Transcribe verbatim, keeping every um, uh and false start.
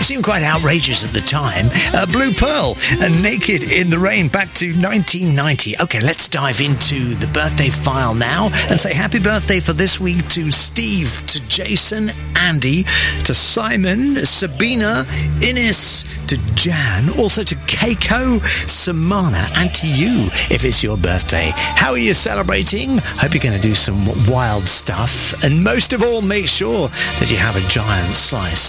It seemed quite outrageous at the time. Uh, Blue Pearl and Naked in the Rain back to nineteen ninety. Okay, let's dive into the birthday file now and say happy birthday for this week to Steve, to Jason, Andy, to Simon, Sabina, Ines, to Jan, also to Keiko, Samana, and to you if it's your birthday. How are you celebrating? Hope you're going to do some wild stuff. And most of all, make sure that you have a giant slice